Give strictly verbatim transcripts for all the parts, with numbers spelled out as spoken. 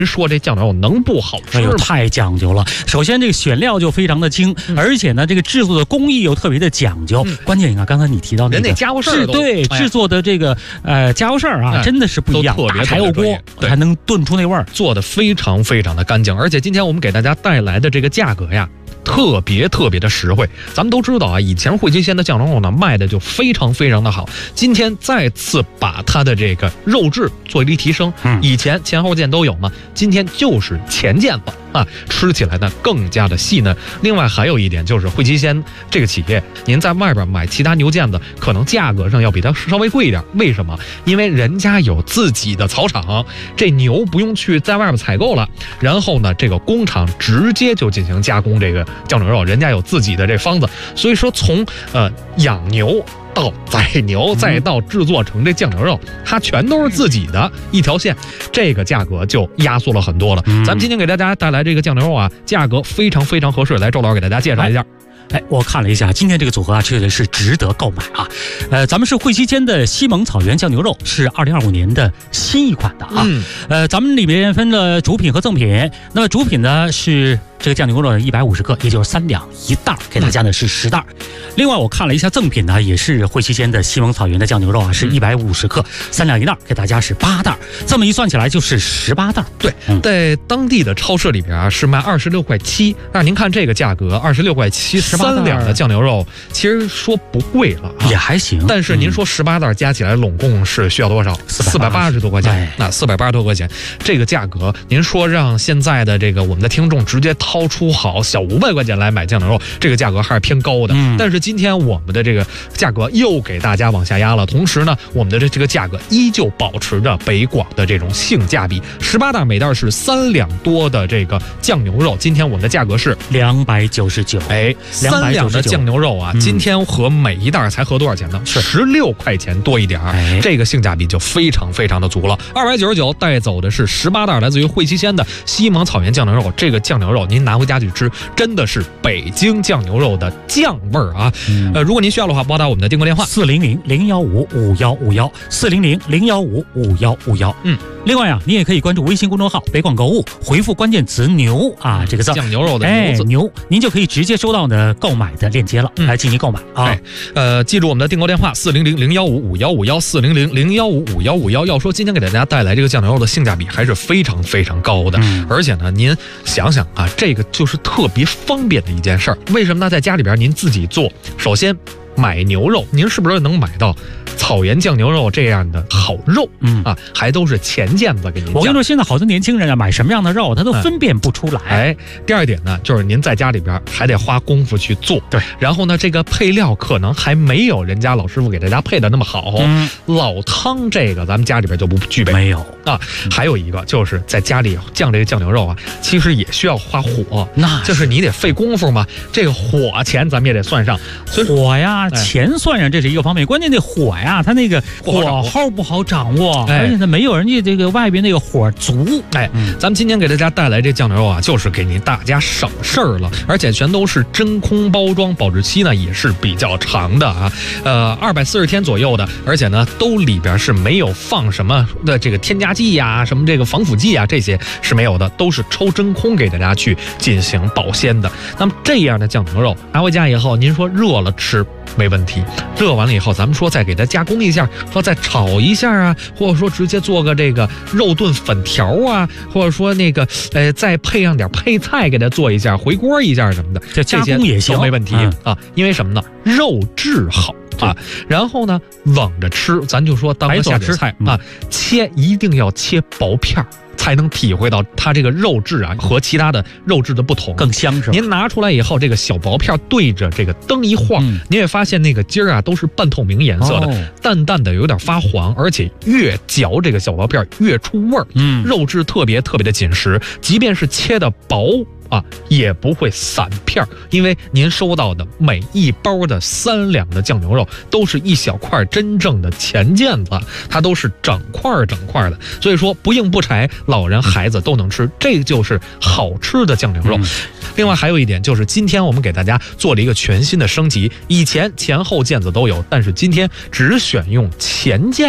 说这酱牛肉能不好吃吗？ 哎呦，太讲究了。首先，这个选料就非常的精，嗯、而且呢，这个制作的工艺又特别的讲究。嗯、关键你看，刚才你提到那个人家家伙事儿， 对、哎、制作的这个呃家伙事儿啊、哎，真的是不一样。大柴油锅还能炖出那味儿， 做的非常非常的干净。而且今天我们给大家带来的这个价格呀，特别特别的实惠。咱们都知道啊，以前惠七鲜的酱牛肉呢卖的就非常非常的好，今天再次把它的这个肉质做一提升。嗯，以前前后件都有嘛，今天就是前件子啊，吃起来呢更加的细嫩。另外还有一点就是惠七鲜这个企业，您在外边买其他牛腱子，可能价格上要比它稍微贵一点。为什么？因为人家有自己的草场，这牛不用去在外边采购了，然后呢，这个工厂直接就进行加工这个酱牛肉，人家有自己的这方子。所以说从呃养牛到宰牛，再到制作成这酱牛肉，它全都是自己的一条线，这个价格就压缩了很多了。咱们今天给大家带来这个酱牛肉啊，价格非常非常合适。来，周老师给大家介绍一下。 哎，我看了一下，今天这个组合啊，确实是值得购买啊。呃，咱们是惠七鲜的西蒙草原酱牛肉，是二零二五年的新一款的啊。嗯、呃，咱们里面分了主品和赠品。那么主品呢是这个酱牛肉一百五十克，也就是三两一袋，给大家呢是十袋。另外我看了一下赠品呢，也是惠七鲜的西蒙草原的酱牛肉啊，是一百五十克，三两一袋，给大家是八袋。这么一算起来就是十八袋。 对，嗯、在当地的超市里边啊是卖二十六块七，那您看这个价格，二十六块七，三两的酱牛肉，其实说不贵了、啊， 也还行。 但是您说十八袋加起来，总共是需要多少？四百八十多块钱。那四百八十多块钱，这个价格，您说让现在的这个我们的听众直接掏出好小五百块钱来买酱牛肉，这个价格还是偏高的。嗯、但是今天我们的这个价格又给大家往下压了，同时呢，我们的这这个价格依旧保持着北广的这种性价比。十八袋每袋是三两多的这个酱牛肉，今天我们的价格是两百九十九。 哎，三两的酱牛肉啊，嗯、今天合每一袋才合多少钱呢？十六块钱多一点，哎、这个性价比就非常非常的足了。二百九十九带走的是十八袋来自于惠七鲜的西蒙草原酱牛肉，这个酱牛肉您拿回家去吃，真的是北京酱牛肉的酱味儿啊！嗯、呃，如果您需要的话，拨打我们的订购电话四零零零幺五五幺五幺四零零零幺五五幺五幺。嗯。另外啊，你也可以关注微信公众号北广购物，回复关键词牛啊这个字， 酱牛肉的牛字、 哎、牛，您就可以直接收到的购买的链接了，嗯、来进行购买啊。 哎，呃，记住我们的订购电话四零零零幺五五幺五幺四零零零幺五五幺五幺。要说今天给大家带来这个酱牛肉的性价比还是非常非常高的，嗯、而且呢，您想想啊，这个就是特别方便的一件事儿。为什么呢？在家里边您自己做，首先买牛肉，您是不是能买到草原酱牛肉这样的好肉？嗯啊，还都是前件子给您。 我跟你说，现在好多年轻人啊，买什么样的肉，他都分辨不出来。 哎，第二点呢，就是您在家里边还得花功夫去做。 对， 然后呢，这个配料可能还没有人家老师傅给大家配的那么好。嗯，老汤这个咱们家里边就不具备。 没有啊，还有一个就是在家里酱这个酱牛肉啊，其实也需要花火，那就是你得费功夫嘛。这个火钱咱们也得算上， 所以火呀。钱算上这是一个方面，关键那火呀，它那个火候不好掌握，而且它没有人家这个外边那个火足。 哎，嗯、咱们今天给大家带来这酱牛肉啊，就是给您大家省事儿了，而且全都是真空包装，保质期呢也是比较长的啊，呃，二百四十天左右的，而且呢都里边是没有放什么的这个添加剂呀、什么这个防腐剂啊，这些是没有的，都是抽真空给大家去进行保鲜的。那么这样的酱牛肉拿回家以后，您说热了吃没问题，热完了以后咱们说再给它加工一下，说再炒一下啊，或者说直接做个这个肉炖粉条啊，或者说那个呃再配上点配菜给它做一下，回锅一下什么的， 这加工也行， 都没问题、嗯、啊，因为什么呢？肉质好啊，然后呢冷着吃，咱就说当个下酒菜啊，切一定要切薄片，才能体会到它这个肉质啊和其他的肉质的不同， 更香是吧？ 您拿出来以后，这个小薄片对着这个灯一晃，嗯、您会发现那个筋儿啊都是半透明颜色的，哦、淡淡的有点发黄，而且越嚼这个小薄片越出味儿，嗯，肉质特别特别的紧实，即便是切的薄啊，也不会散片，因为您收到的每一包的三两的酱牛肉都是一小块真正的前件子，它都是整块整块的，所以说不硬不柴，老人孩子都能吃，这就是好吃的酱牛肉。嗯、另外还有一点就是，今天我们给大家做了一个全新的升级，以前前后件子都有，但是今天只选用前件子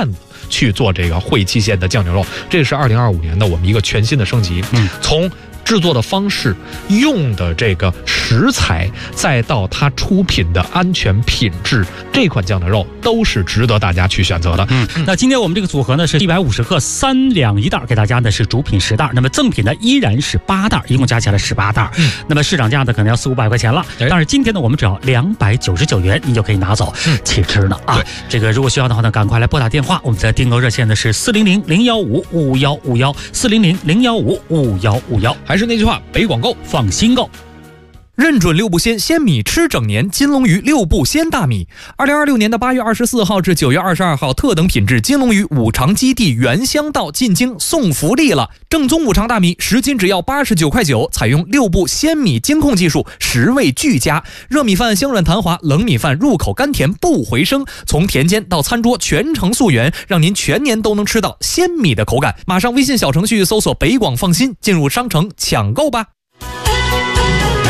去做这个惠七鲜的酱牛肉。这是二零二五年的我们一个全新的升级， 嗯， 从制作的方式、用的这个食材，再到它出品的安全品质，这款酱牛肉都是值得大家去选择的。 嗯，那今天我们这个组合呢是一百五十克三两一袋，给大家呢是主品十袋，那么赠品呢依然是八袋，一共加起来十八袋。嗯，那么市场价呢可能要四五百块钱了，但是今天呢我们只要两百九十九元，你就可以拿走，起吃呢啊！这个如果需要的话呢，赶快来拨打电话，我们的订购热线呢是四零零零幺五五幺五幺四零零零幺五五幺五幺。 还是那句话，北广购， 放心购。 认准六步鲜鲜米吃整年，金龙鱼六步鲜大米。二零二六年的八月二十四号至九月二十二号，特等品质金龙鱼五常基地原乡道进京送福利了。正宗五常大米十斤只要八十九块九，采用六步鲜米精控技术，食味俱佳。热米饭香软弹滑，冷米饭入口甘甜不回生。从田间到餐桌全程溯源，让您全年都能吃到鲜米的口感。马上微信小程序搜索北广放心，进入商城抢购吧。